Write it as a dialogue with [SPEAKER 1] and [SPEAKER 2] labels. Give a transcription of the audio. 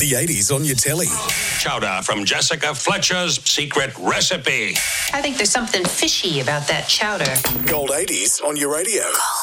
[SPEAKER 1] The 80s on your telly.
[SPEAKER 2] Chowder from Jessica Fletcher's secret recipe.
[SPEAKER 3] I think there's something fishy about that chowder.
[SPEAKER 1] Gold 80s on your radio.